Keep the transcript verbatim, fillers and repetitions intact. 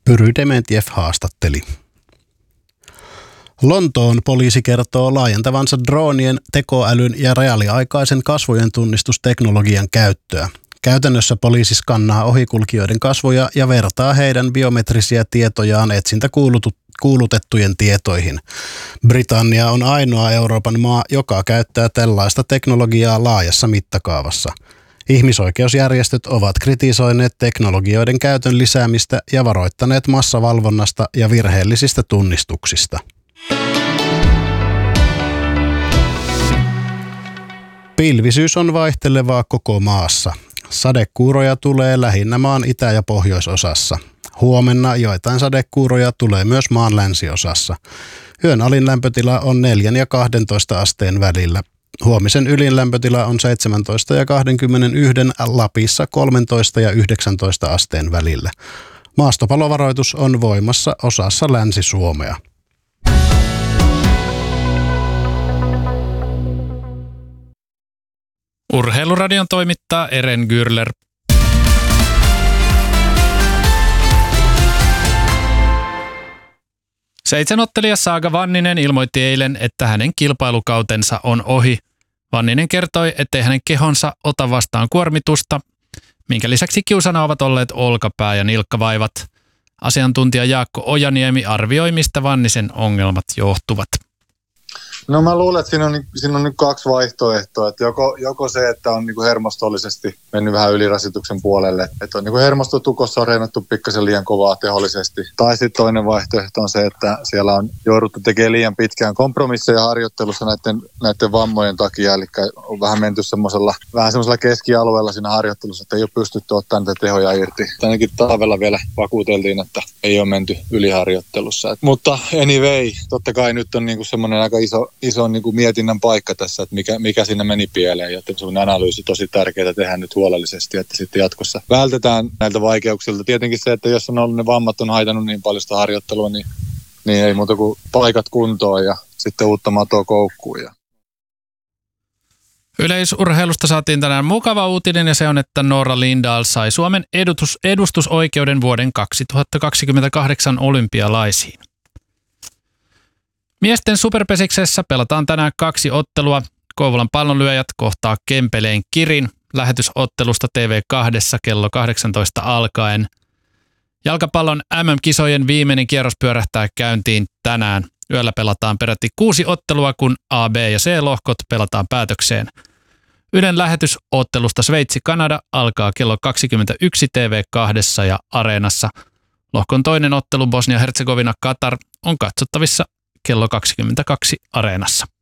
Pyry Dementiev haastatteli. Lontoon poliisi kertoo laajentavansa droonien, tekoälyn ja reaaliaikaisen kasvojen tunnistusteknologian käyttöä. Käytännössä poliisi skannaa ohikulkijoiden kasvoja ja vertaa heidän biometrisiä tietojaan etsintäkuulutettujen tietoihin. Britannia on ainoa Euroopan maa, joka käyttää tällaista teknologiaa laajassa mittakaavassa. Ihmisoikeusjärjestöt ovat kritisoineet teknologioiden käytön lisäämistä ja varoittaneet massavalvonnasta ja virheellisistä tunnistuksista. Pilvisyys on vaihtelevaa koko maassa. Sadekuuroja tulee lähinnä maan itä- ja pohjoisosassa. Huomenna joitain sadekuuroja tulee myös maan länsiosassa. Yön alin lämpötila on neljän ja kahdentoista asteen välillä. Huomisen ylin lämpötila on seitsemäntoista ja kaksikymmentäyksi Lapissa kolmetoista ja yhdeksäntoista asteen välillä. Maastopalovaroitus on voimassa osassa Länsi-Suomea. Urheiluradion toimittaa Eren Gürler. Seitsemänottelija Saaga Vanninen ilmoitti eilen, että hänen kilpailukautensa on ohi. Vanninen kertoi, ettei hänen kehonsa ota vastaan kuormitusta, minkä lisäksi kiusana ovat olleet olkapää- ja nilkkavaivat. Asiantuntija Jaakko Ojaniemi arvioi, mistä Vannisen ongelmat johtuvat. No mä luulen, että siinä on, siinä on nyt kaksi vaihtoehtoa. Että joko, joko se, että on niin kuin hermostollisesti mennyt vähän ylirasituksen puolelle. Että on niin kuin hermostotukossa on reenattu pikkasen liian kovaa tehollisesti. Tai sitten toinen vaihtoehto on se, että siellä on jouduttu tekemään liian pitkään kompromisseja harjoittelussa näiden, näiden vammojen takia. Eli on vähän menty semmoisella, vähän semmoisella keskialueella siinä harjoittelussa, että ei ole pystytty ottamaan niitä tehoja irti. Ainakin talvella vielä vakuuteltiin, että ei ole menty yliharjoittelussa. Et, mutta anyway, totta kai nyt on niin kuin semmoinen aika iso iso niin kuin mietinnän paikka tässä, että mikä, mikä siinä meni pieleen. Ja semmoinen analyysi tosi tärkeää tehdä nyt huolellisesti, että sitten jatkossa vältetään näiltä vaikeuksilta. Tietenkin se, että jos on ollut ne vammat on haitannut niin paljon sitä harjoittelua, niin, niin ei muuta kuin paikat kuntoon ja sitten uutta matoa koukkuun. Yleisurheilusta saatiin tänään mukava uutinen ja se on, että Noora Lindahl sai Suomen edustus, edustusoikeuden vuoden kaksituhattakaksikymmentäkahdeksan olympialaisiin. Miesten superpesiksessä pelataan tänään kaksi ottelua. Kouvolan pallonlyöjät kohtaa Kempeleen Kirin lähetysottelusta T V kaksi kello kahdeksantoista alkaen. Jalkapallon M M-kisojen viimeinen kierros pyörähtää käyntiin tänään. Yöllä pelataan peräti kuusi ottelua, kun A, B ja C-lohkot pelataan päätökseen. Ylen lähetysottelusta Sveitsi-Kanada alkaa kello kaksikymmentäyksi T V kaksi ja Areenassa. Lohkon toinen ottelu Bosnia-Herzegovina-Katar on katsottavissa kello kaksikymmentäkaksi Areenassa.